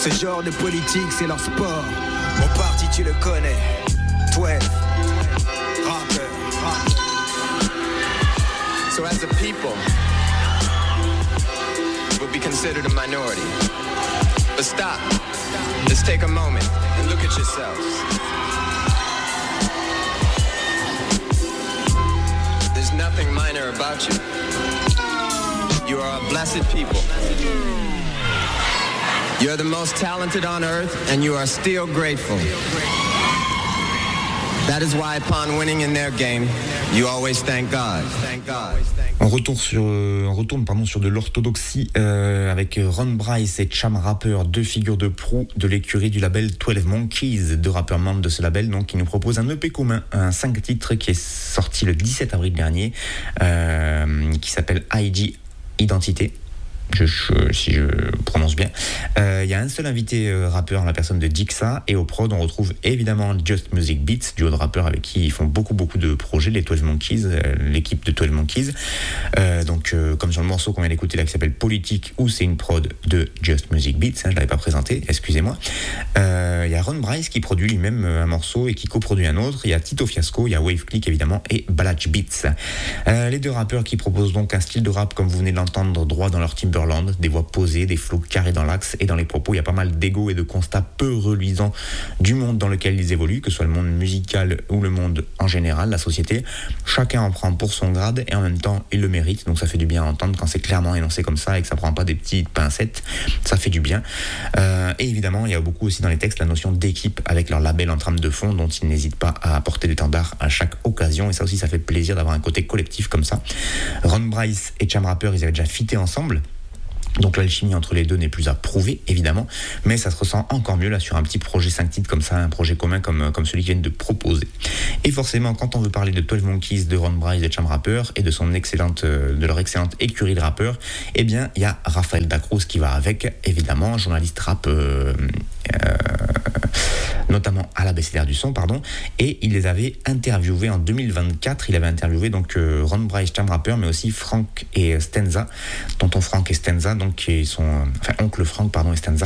Ce genre de politique, c'est leur sport. Mon parti, tu le connais. 12. Rappeur. So as a people, we'll be considered a minority. But stop. Let's take a moment and look at yourselves. There's nothing minor about you. You are a blessed people. You're the most talented on earth, and you are still grateful. That is why upon winning in their game, you always thank God. Thank God. On retourne sur de l'orthodoxie avec Ron Bryce et Cham Rapper, deux figures de proue de l'écurie du label 12 Monkeys, deux rappeurs membres de ce label, donc qui nous proposent un EP commun, un 5 titres qui est sorti le 17 avril dernier, qui s'appelle IG Identité. Si je prononce bien. Il y a un seul invité rappeur en la personne de Dixa, et au prod on retrouve évidemment Just Music Beats, duo de rappeurs avec qui ils font beaucoup de projets, les 12 Monkeys, l'équipe de 12 Monkeys. Comme sur le morceau qu'on vient d'écouter là qui s'appelle Politique, où c'est une prod de Just Music Beats, je l'avais pas présenté, excusez-moi. Il y a Ron Bryce qui produit lui-même un morceau et qui coproduit un autre. Il y a Tito Fiasco, il y a Wave Click évidemment et Balach Beats. Les deux rappeurs qui proposent donc un style de rap comme vous venez de l'entendre, droit dans leur Timberland, des voix posées, des flows carrés dans l'axe, et dans les propos il y a pas mal d'ego et de constats peu reluisants du monde dans lequel ils évoluent, que ce soit le monde musical ou le monde en général, la société. Chacun en prend pour son grade et en même temps il le mérite, donc ça fait du bien à entendre quand c'est clairement énoncé comme ça et que ça prend pas des petites pincettes, ça fait du bien. Et évidemment il y a beaucoup aussi dans les textes la notion d'équipe avec leur label en trame de fond dont ils n'hésitent pas à apporter l'étendard à chaque occasion, et ça aussi ça fait plaisir d'avoir un côté collectif comme ça. Ron Bryce et Cham Rapper, ils avaient déjà fité ensemble, donc l'alchimie entre les deux n'est plus à prouver évidemment, mais ça se ressent encore mieux là sur un petit projet 5 titres comme ça, un projet commun comme celui qu'ils viennent de proposer. Et forcément quand on veut parler de 12 Monkeys, de Ron Bryce, de Cham Rapper et de leur excellente écurie de rappeurs, eh bien il y a Raphaël Dacruz qui va avec, évidemment, journaliste rap notamment à l'Abécédaire du son, et il les avait interviewés en 2024. Il avait interviewé donc Ron Bryce, Cham Rapper, mais aussi Frank et Stenza, tonton Frank et Stenza, donc qui sont oncle Frank et Stenza,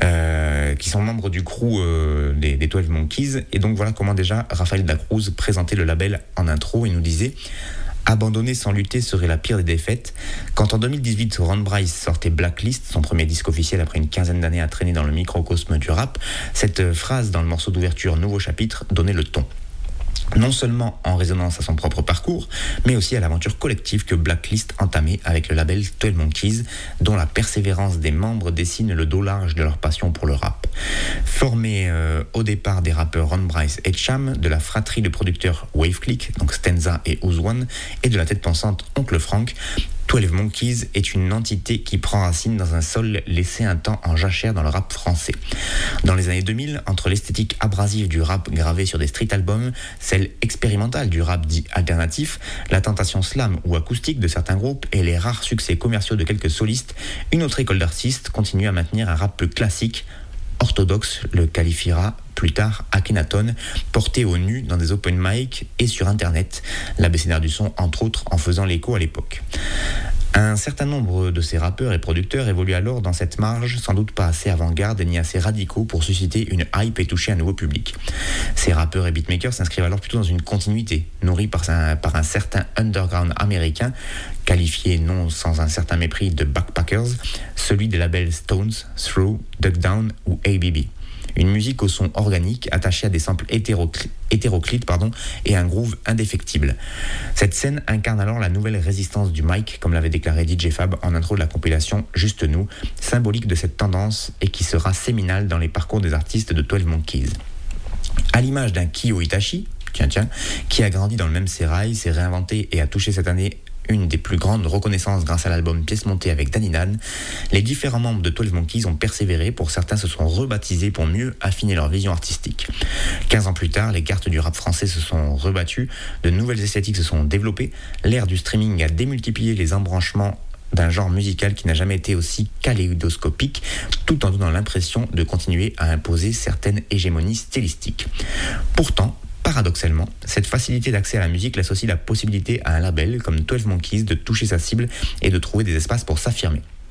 qui sont membres du crew des 12 Monkeys. Et donc voilà comment déjà Raphaël Dacruz présentait le label en intro. Il nous disait: abandonner sans lutter serait la pire des défaites. Quand en 2018, Ron Bryce sortait Blacklist, son premier disque officiel après une quinzaine d'années à traîner dans le microcosme du rap, cette phrase dans le morceau d'ouverture Nouveau chapitre donnait le ton. Non seulement en résonance à son propre parcours, mais aussi à l'aventure collective que Blacklist entamait avec le label 12 Monkeys, dont la persévérance des membres dessine le dos large de leur passion pour le rap. Formés au départ des rappeurs Ron Bryce et Cham, de la fratrie de producteurs Wave Click, donc Stenza et Ouzwan, et de la tête pensante Oncle Frank, 12 Monkeys est une entité qui prend racine dans un sol laissé un temps en jachère dans le rap français. Dans les années 2000, entre l'esthétique abrasive du rap gravé sur des street albums, celle expérimentale du rap dit alternatif, la tentation slam ou acoustique de certains groupes et les rares succès commerciaux de quelques solistes, une autre école d'artistes continue à maintenir un rap plus classique. Orthodoxe le qualifiera plus tard Akhenaton, porté au nu dans des open mic et sur internet, l'Abécédaire du son entre autres en faisant l'écho à l'époque. Un certain nombre de ces rappeurs et producteurs évoluent alors dans cette marge, sans doute pas assez avant-garde ni assez radicaux pour susciter une hype et toucher un nouveau public. Ces rappeurs et beatmakers s'inscrivent alors plutôt dans une continuité, nourrie par un certain underground américain, qualifié non sans un certain mépris de backpackers, celui des labels Stones, Through, Duck Down ou ABB. Une musique au son organique attachée à des samples hétéroclites et un groove indéfectible. Cette scène incarne alors la nouvelle résistance du mic, comme l'avait déclaré DJ Fab en intro de la compilation Juste Nous, symbolique de cette tendance et qui sera séminale dans les parcours des artistes de 12 Monkeys. À l'image d'un Kyo Itachi, qui a grandi dans le même sérail, s'est réinventé et a touché cette année une des plus grandes reconnaissances grâce à l'album Pièce montée avec Danny Dan, les différents membres de 12 Monkeys ont persévéré, pour certains se sont rebaptisés pour mieux affiner leur vision artistique. 15 ans plus tard, les cartes du rap français se sont rebattues, de nouvelles esthétiques se sont développées, l'ère du streaming a démultiplié les embranchements d'un genre musical qui n'a jamais été aussi kaléidoscopique, tout en donnant l'impression de continuer à imposer certaines hégémonies stylistiques. Pourtant, paradoxalement, cette facilité d'accès à la musique laisse aussi la possibilité à un label comme 12 Monkeys de toucher sa cible et de trouver des espaces pour s'affirmer.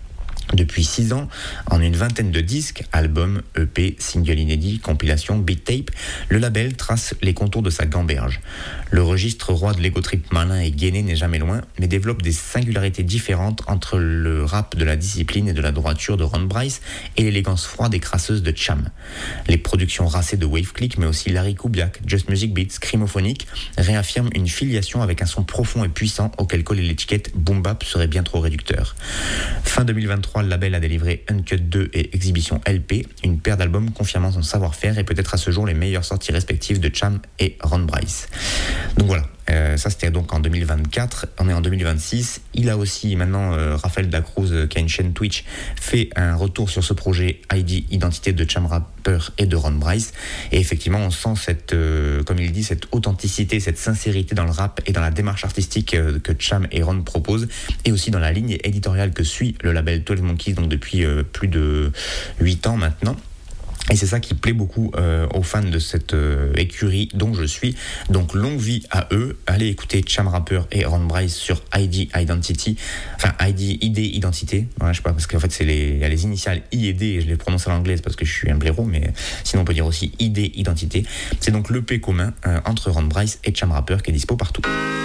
Depuis 6 ans, en une vingtaine de disques, albums, EP, singles inédits, compilations, beat tape, le label trace les contours de sa gamberge. Le registre roi de l'ego trip malin et gainé n'est jamais loin, mais développe des singularités différentes entre le rap de la discipline et de la droiture de Ron Bryce et l'élégance froide et crasseuse de Cham. Les productions racées de Wave Click, mais aussi Larry Kubiak, Just Music Beats, Screamophonic, réaffirment une filiation avec un son profond et puissant auquel coller l'étiquette boom bap serait bien trop réducteur. Fin 2023, le label a délivré Uncut 2 et Exhibition LP, une paire d'albums confirmant son savoir-faire et peut-être à ce jour les meilleures sorties respectives de Cham et Ron Bryce. Donc voilà, ça c'était donc en 2024, on est en 2026. Il a aussi maintenant, Raphaël Dacruz, qui a une chaîne Twitch, fait un retour sur ce projet ID Identité de Cham Rapper et de Ron Bryce. Et effectivement, on sent cette, comme il dit, cette authenticité, cette sincérité dans le rap et dans la démarche artistique que Cham et Ron proposent, et aussi dans la ligne éditoriale que suit le label 12 Monkeys, donc depuis plus de 8 ans maintenant. Et c'est ça qui plaît beaucoup aux fans de cette écurie dont je suis. Donc longue vie à eux. Allez écouter Cham Rapper et Ron Bryce sur ID Identity. Enfin ID Identité. Voilà, je sais pas, parce qu'en fait il y a les initiales I et D et je les prononce à l'anglaise parce que je suis un blaireau, mais sinon on peut dire aussi ID Identité. C'est donc l'EP commun entre Ron Bryce et Cham Rapper qui est dispo partout.